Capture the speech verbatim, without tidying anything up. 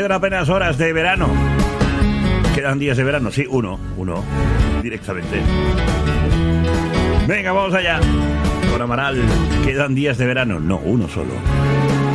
quedan apenas horas de verano. Quedan días de verano, sí, uno, uno, directamente. Venga, vamos allá. Con Amaral, quedan días de verano, no, uno solo.